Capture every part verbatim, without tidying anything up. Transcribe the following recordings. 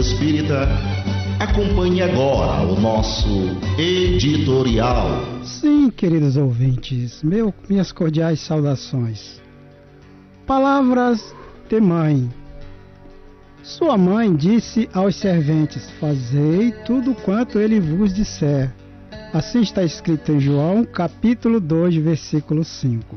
Espírita, acompanhe agora o nosso editorial. Sim, queridos ouvintes, meu, minhas cordiais saudações. Palavras de mãe. Sua mãe disse aos serventes: fazei tudo quanto ele vos disser. Assim está escrito em João, capítulo dois, versículo cinco.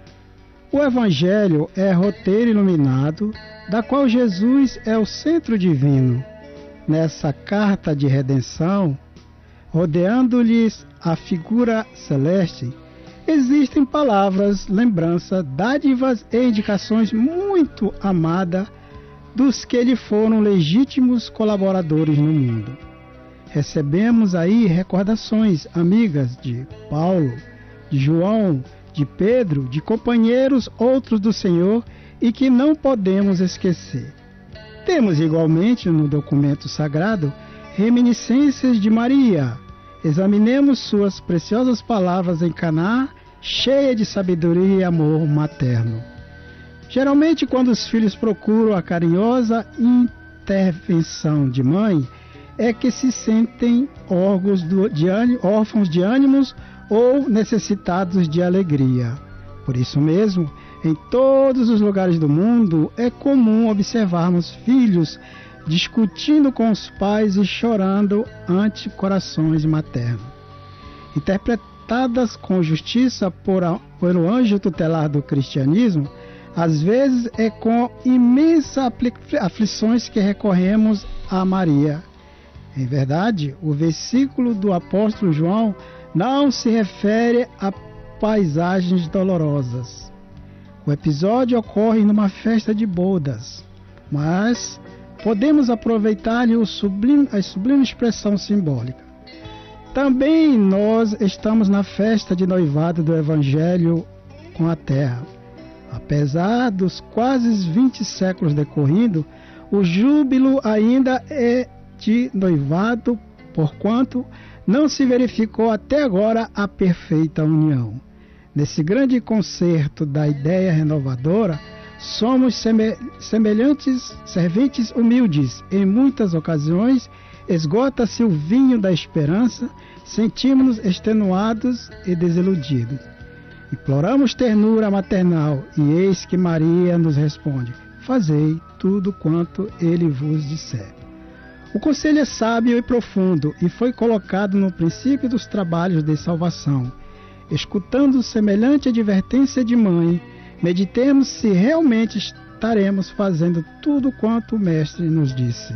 O Evangelho é roteiro iluminado, da qual Jesus é o centro divino. Nessa carta de redenção, rodeando-lhes a figura celeste, existem palavras, lembranças, dádivas e indicações muito amadas dos que lhe foram legítimos colaboradores no mundo. Recebemos aí recordações amigas de Paulo, de João, de Pedro, de companheiros outros do Senhor e que não podemos esquecer. Temos igualmente no documento sagrado reminiscências de Maria. Examinemos suas preciosas palavras em Caná, cheia de sabedoria e amor materno. Geralmente, quando os filhos procuram a carinhosa intervenção de mãe, é que se sentem órgãos do, de, órfãos de ânimos ou necessitados de alegria. Por isso mesmo, em todos os lugares do mundo, é comum observarmos filhos discutindo com os pais e chorando ante corações maternos. Interpretadas com justiça por a, pelo anjo tutelar do cristianismo, às vezes é com imensas aflições que recorremos a Maria. Em verdade, o versículo do apóstolo João não se refere a paisagens dolorosas. O episódio ocorre numa festa de bodas, mas podemos aproveitar-lhe o sublime, a sublime expressão simbólica. Também nós estamos na festa de noivado do Evangelho com a terra. Apesar dos quase vinte séculos decorridos, o júbilo ainda é de noivado, porquanto não se verificou até agora a perfeita união. Nesse grande concerto da ideia renovadora, somos semelhantes serventes humildes. Em muitas ocasiões, esgota-se o vinho da esperança, sentimos-nos extenuados e desiludidos. Imploramos ternura maternal, e eis que Maria nos responde: fazei tudo quanto ele vos disser. O conselho é sábio e profundo, e foi colocado no princípio dos trabalhos de salvação. Escutando semelhante advertência de mãe, meditemos se realmente estaremos fazendo tudo quanto o Mestre nos disse.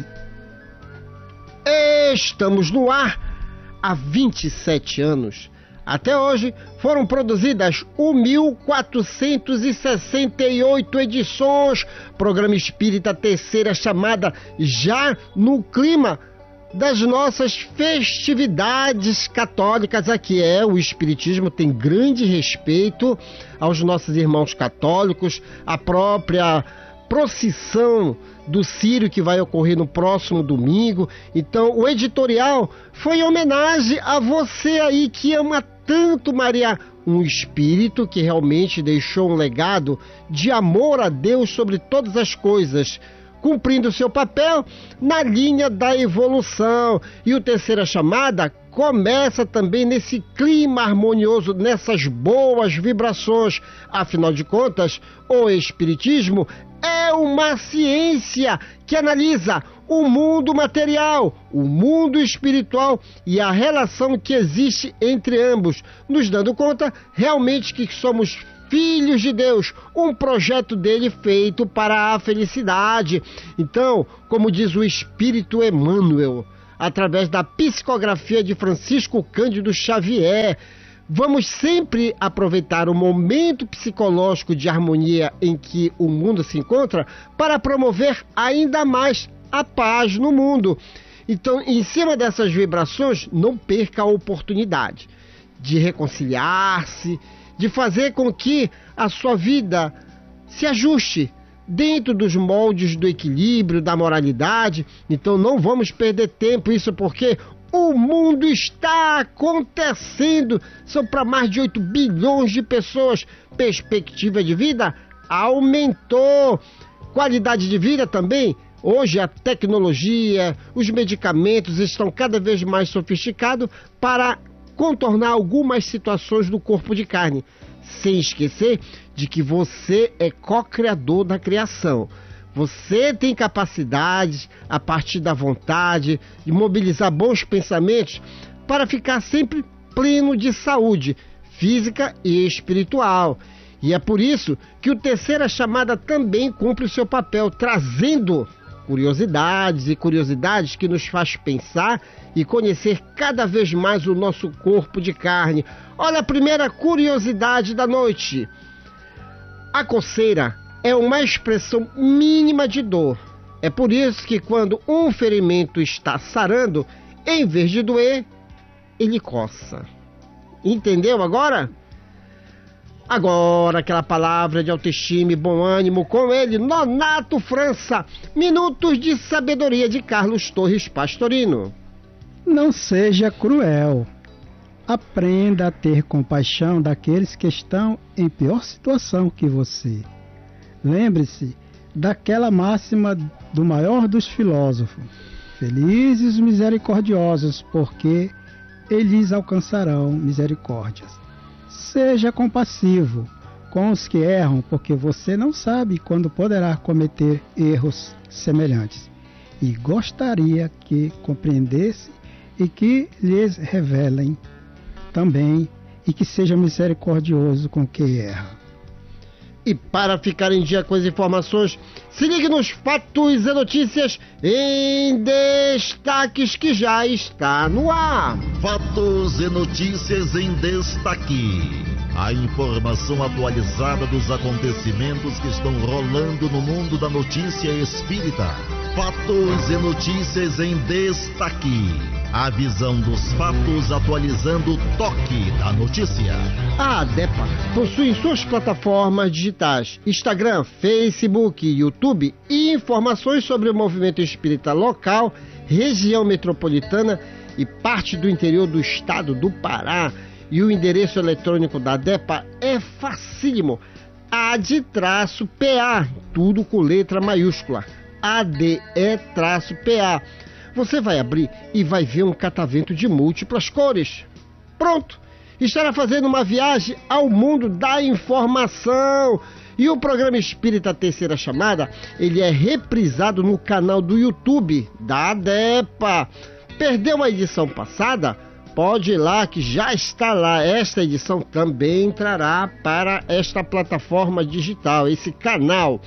Estamos no ar há vinte e sete anos. Até hoje foram produzidas mil quatrocentas e sessenta e oito edições, Programa Espírita Terceira Chamada, já no clima das nossas festividades católicas. Aqui é, o Espiritismo tem grande respeito aos nossos irmãos católicos, a própria procissão do Círio que vai ocorrer no próximo domingo. Então o editorial foi em homenagem a você aí que ama tanto Maria, um espírito que realmente deixou um legado de amor a Deus sobre todas as coisas, cumprindo seu papel na linha da evolução. E o Terceira Chamada começa também nesse clima harmonioso, nessas boas vibrações. Afinal de contas, o Espiritismo é uma ciência que analisa o mundo material, o mundo espiritual e a relação que existe entre ambos, nos dando conta realmente que somos filhos de Deus, um projeto dele feito para a felicidade. Então, como diz o Espírito Emmanuel, através da psicografia de Francisco Cândido Xavier, vamos sempre aproveitar o momento psicológico de harmonia em que o mundo se encontra para promover ainda mais a paz no mundo. Então, em cima dessas vibrações, não perca a oportunidade de reconciliar-se, de fazer com que a sua vida se ajuste dentro dos moldes do equilíbrio, da moralidade. Então não vamos perder tempo, isso porque o mundo está acontecendo. São para mais de oito bilhões de pessoas. Perspectiva de vida aumentou. Qualidade de vida também Hoje a tecnologia, os medicamentos estão cada vez mais sofisticados para contornar algumas situações do corpo de carne, sem esquecer de que você é co-criador da criação. Você tem capacidade, a partir da vontade, de mobilizar bons pensamentos para ficar sempre pleno de saúde física e espiritual. E é por isso que o Terceira Chamada também cumpre o seu papel, trazendo curiosidades e curiosidades que nos faz pensar e conhecer cada vez mais o nosso corpo de carne. Olha a primeira curiosidade da noite. A coceira é uma expressão mínima de dor. É por isso que quando um ferimento está sarando, em vez de doer, ele coça. Entendeu agora? Agora aquela palavra de autoestima e bom ânimo com ele, Nonato França. Minutos de sabedoria de Carlos Torres Pastorino. Não seja cruel. Aprenda a ter compaixão daqueles que estão em pior situação que você. Lembre-se daquela máxima do maior dos filósofos: felizes os misericordiosos, porque eles alcançarão misericórdias. Seja compassivo com os que erram, porque você não sabe quando poderá cometer erros semelhantes. E gostaria que compreendesse e que lhes revelem também, e que seja misericordioso com quem erra. E para ficar em dia com as informações, se ligue nos Fatos e Notícias em Destaques, que já está no ar. Fatos e Notícias em Destaque. A informação atualizada dos acontecimentos que estão rolando no mundo da notícia espírita. Fatos e Notícias em Destaque. A visão dos fatos atualizando o toque da notícia. A ADEPA possui em suas plataformas digitais Instagram, Facebook, YouTube e informações sobre o movimento espírita local, região metropolitana e parte do interior do estado do Pará. E o endereço eletrônico da ADEPA é facílimo: A D P A, tudo com letra maiúscula, A D E P A. Você vai abrir e vai ver um catavento de múltiplas cores. Pronto! Estará fazendo uma viagem ao mundo da informação. E o programa Espírita Terceira Chamada, ele é reprisado no canal do YouTube da ADEPA. Perdeu a edição passada? Pode ir lá que já está lá. Esta edição também entrará para esta plataforma digital, esse canal.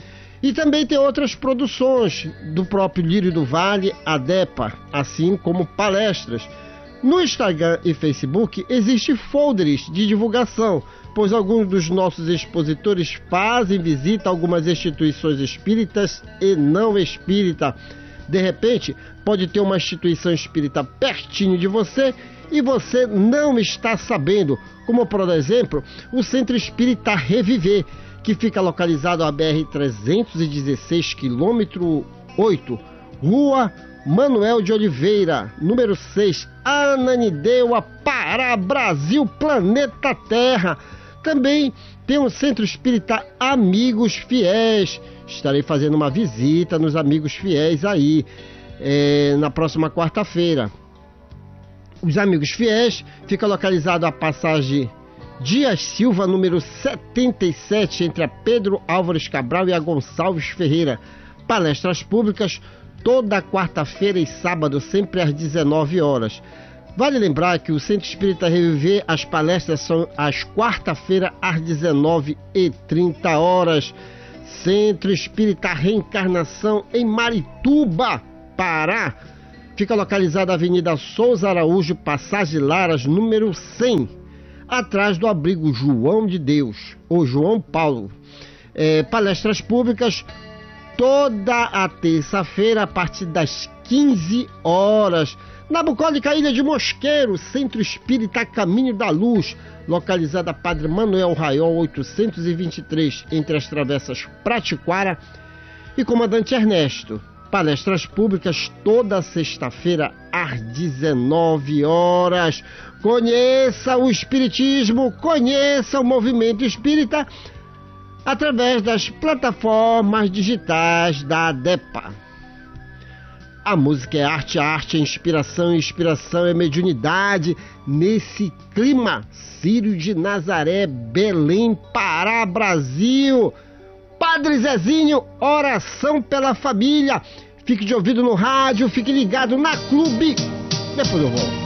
E também tem outras produções do próprio Lírio do Vale, ADEPA, assim como palestras. No Instagram e Facebook existem folders de divulgação, pois alguns dos nossos expositores fazem visita a algumas instituições espíritas e não espírita. De repente, pode ter uma instituição espírita pertinho de você e você não está sabendo, como por exemplo, o Centro Espírita Reviver, que fica localizado a B R trezentos e dezesseis, quilômetro oito, Rua Manuel de Oliveira, número seis, Ananindeua, Pará, Brasil, planeta Terra. Também tem um Centro Espírita Amigos Fiéis. Estarei fazendo uma visita nos Amigos Fiéis aí, é, na próxima quarta-feira. Os Amigos Fiéis fica localizado a passagem Dias Silva, número setenta e sete, entre a Pedro Álvares Cabral e a Gonçalves Ferreira. Palestras públicas toda quarta-feira e sábado, sempre às dezenove horas. Vale lembrar que o Centro Espírita Reviver, as palestras são às quarta-feira às dezenove e trinta horas. Centro Espírita Reencarnação em Marituba, Pará. Fica localizado na Avenida Souza Araújo, Passagem Laras, número cem, atrás do abrigo João de Deus, ou João Paulo. É, palestras públicas toda a terça-feira a partir das quinze horas. Na bucólica Ilha de Mosqueiro, Centro Espírita Caminho da Luz, localizada Padre Manuel Raiol oitocentos e vinte e três, entre as travessas Pratiquara e Comandante Ernesto. Palestras públicas toda sexta-feira às dezenove horas. Conheça o Espiritismo, conheça o movimento espírita através das plataformas digitais da ADEPA. A música é arte, a arte é inspiração, inspiração é mediunidade. Nesse clima, Círio de Nazaré, Belém, Pará, Brasil. Padre Zezinho, oração pela família. Fique de ouvido no rádio, fique ligado na Clube. Depois eu volto.